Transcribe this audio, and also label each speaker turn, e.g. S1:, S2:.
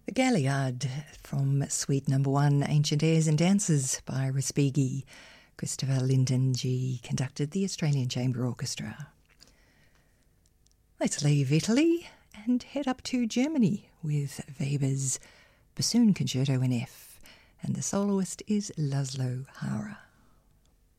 S1: The Galliard from Suite No. 1, Ancient Airs and Dances by Respighi. Christopher Lyndon G. conducted the Australian Chamber Orchestra. Let's leave Italy and head up to Germany with Weber's Bassoon Concerto in F, and the soloist is Laszlo Hara.